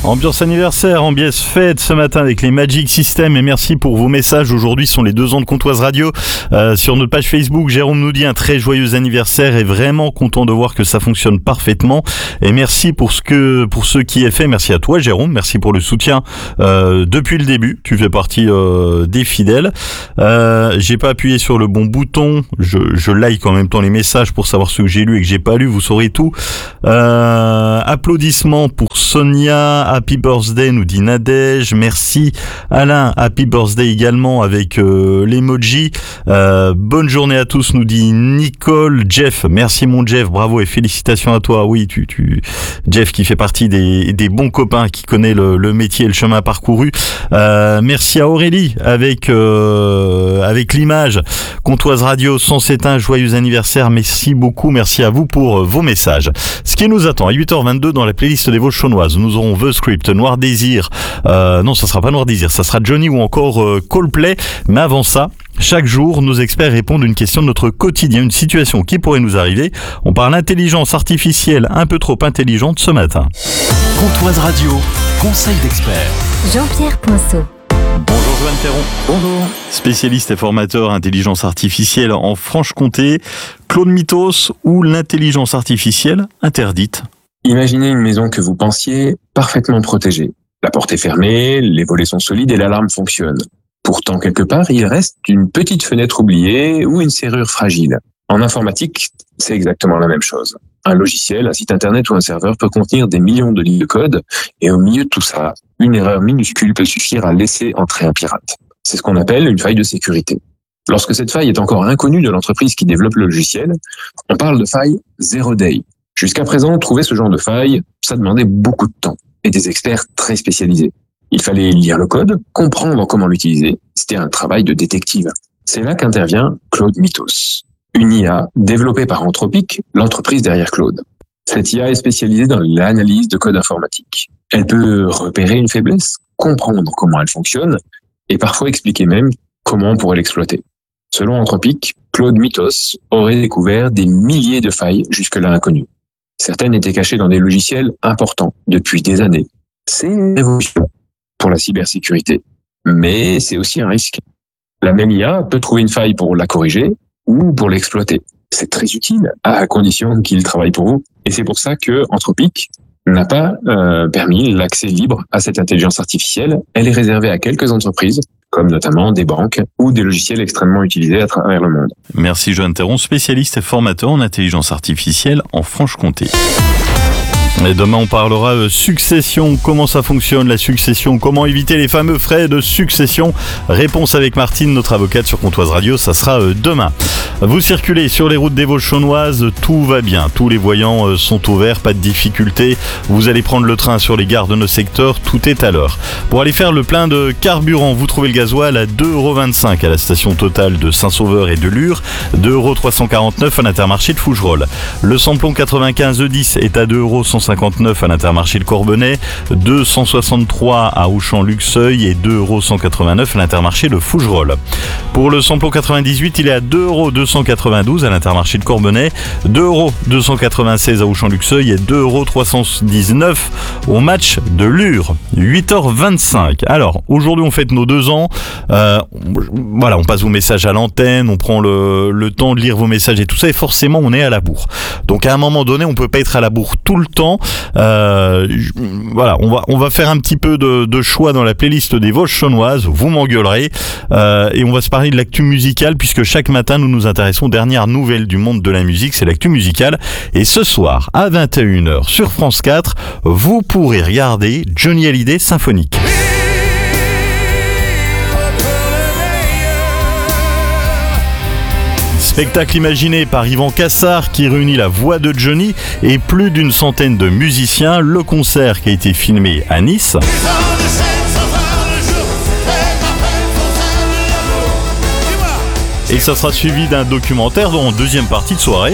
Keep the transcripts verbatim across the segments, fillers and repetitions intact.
Ambiance anniversaire, ambiance fête ce matin avec les Magic System et merci pour vos messages. Aujourd'hui sont les deux ans de Comtoise Radio. Euh, sur notre page Facebook, Jérôme nous dit un très joyeux anniversaire et vraiment content de voir que ça fonctionne parfaitement. Et merci pour ce que pour ce qui est fait. Merci à toi Jérôme, merci pour le soutien euh, depuis le début. Tu fais partie euh, des fidèles. Euh, j'ai pas appuyé sur le bon bouton. Je, je like en même temps les messages pour savoir ce que j'ai lu et que j'ai pas lu. Vous saurez tout. Euh, applaudissements pour Sonia. Happy birthday, nous dit Nadège. Merci Alain. Happy birthday également avec euh, l'emoji. Euh, bonne journée à tous, nous dit Nicole. Jeff, merci mon Jeff, bravo et félicitations à toi. Oui, tu, tu, Jeff qui fait partie des, des bons copains, qui connaît le, le métier et le chemin parcouru. Euh, merci à Aurélie avec euh, avec l'image. Comtoise Radio sans s'éteindre, joyeux anniversaire. Merci beaucoup, merci à vous pour vos messages. Ce qui nous attend à huit heures vingt-deux dans la playlist des Vosges chaunoises, nous aurons The Script, Noir Désir. Euh, non, ça sera pas Noir Désir, ça sera Johnny ou encore euh, Coldplay. Mais avant ça, chaque jour, nos experts répondent à une question de notre quotidien, une situation qui pourrait nous arriver. On parle intelligence artificielle un peu trop intelligente ce matin. Comtoise Radio, conseil d'experts. Jean-Pierre Poinceau. Bonjour Joanne Perron. Bonjour. Spécialiste et formateur intelligence artificielle en Franche-Comté. Claude Mythos, ou l'intelligence artificielle interdite? Imaginez une maison que vous pensiez parfaitement protégée. La porte est fermée, les volets sont solides et l'alarme fonctionne. Pourtant, quelque part, il reste une petite fenêtre oubliée ou une serrure fragile. En informatique, c'est exactement la même chose. Un logiciel, un site internet ou un serveur peut contenir des millions de lignes de code et au milieu de tout ça, une erreur minuscule peut suffire à laisser entrer un pirate. C'est ce qu'on appelle une faille de sécurité. Lorsque cette faille est encore inconnue de l'entreprise qui développe le logiciel, on parle de faille zero day. Jusqu'à présent, trouver ce genre de faille, ça demandait beaucoup de temps et des experts très spécialisés. Il fallait lire le code, comprendre comment l'utiliser. C'était un travail de détective. C'est là qu'intervient Claude Mythos, une I A développée par Anthropic, l'entreprise derrière Claude. Cette I A est spécialisée dans l'analyse de code informatique. Elle peut repérer une faiblesse, comprendre comment elle fonctionne et parfois expliquer même comment on pourrait l'exploiter. Selon Anthropic, Claude Mythos aurait découvert des milliers de failles jusque-là inconnues. Certaines étaient cachées dans des logiciels importants depuis des années. C'est une révolution pour la cybersécurité, mais c'est aussi un risque. La même I A peut trouver une faille pour la corriger ou pour l'exploiter. C'est très utile, à condition qu'il travaille pour vous. Et c'est pour ça que Anthropic n'a pas euh, permis l'accès libre à cette intelligence artificielle. Elle est réservée à quelques entreprises, comme notamment des banques ou des logiciels extrêmement utilisés à travers le monde. Merci Joanne Terron, spécialiste et formateur en intelligence artificielle en Franche-Comté. Et demain, on parlera euh, succession. Comment ça fonctionne, la succession? Comment éviter les fameux frais de succession? Réponse avec Martine, notre avocate sur Comtoise Radio. Ça sera euh, demain. Vous circulez sur les routes des Vosges chaunoises. Tout va bien. Tous les voyants euh, sont ouverts. Pas de difficulté. Vous allez prendre le train sur les gares de nos secteurs. Tout est à l'heure. Pour aller faire le plein de carburant, vous trouvez le gasoil à deux euros vingt-cinq à la station Total de Saint-Sauveur et de Lure. deux euros trois cent quarante-neuf à l'Intermarché de Fougerolles. Le samplon quatre-vingt-quinze E dix est à deux euros cent cinquante-neuf à l'Intermarché de Corbonnet, deux cent soixante-trois à Auchan-Luxeuil et deux euros cent quatre-vingt-neuf à l'Intermarché de Fougerolles. Pour le samplon quatre-vingt-dix-huit, il est à deux euros deux cent quatre-vingt-douze à l'Intermarché de Corbonnet, deux euros deux cent quatre-vingt-seize à Auchan-Luxeuil et deux euros trois cent dix-neuf au match de Lure. huit heures vingt-cinq. Alors, aujourd'hui, on fête nos deux ans. Euh, voilà, on passe vos messages à l'antenne, on prend le, le temps de lire vos messages et tout ça, et forcément, on est à la bourre. Donc, à un moment donné, on peut pas être à la bourre tout le temps. Euh, voilà, on va on va faire un petit peu de, de choix dans la playlist des Vosges chaunoises. Vous m'engueulerez euh, et on va se parler de l'actu musicale puisque chaque matin nous nous intéressons aux dernières nouvelles du monde de la musique. C'est l'actu musicale et ce soir à vingt et une heures sur France quatre, vous pourrez regarder Johnny Hallyday symphonique. Spectacle imaginé par Yvan Cassard qui réunit la voix de Johnny et plus d'une centaine de musiciens. Le concert qui a été filmé à Nice. Et ça sera suivi d'un documentaire en deuxième partie de soirée.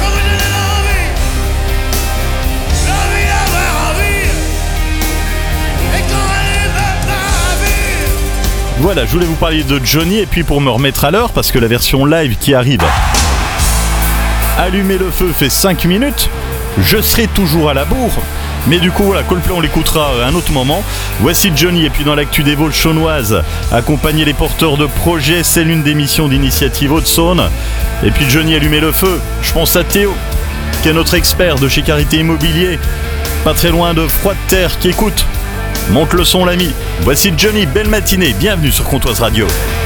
Voilà, je voulais vous parler de Johnny et puis pour me remettre à l'heure, parce que la version live qui arrive, Allumer le feu fait cinq minutes, je serai toujours à la bourre. Mais du coup, voilà, Coldplay, on l'écoutera à un autre moment. Voici Johnny, et puis dans l'actu des Vosges chaunoises, accompagner les porteurs de projets, c'est l'une des missions d'Initiative Haute-Saône. Et puis Johnny, allumer le feu. Je pense à Théo, qui est notre expert de chez Carité Immobilier, pas très loin de Froide-Terre, qui écoute. Monte le son, l'ami. Voici Johnny, belle matinée, bienvenue sur Comptoise Radio.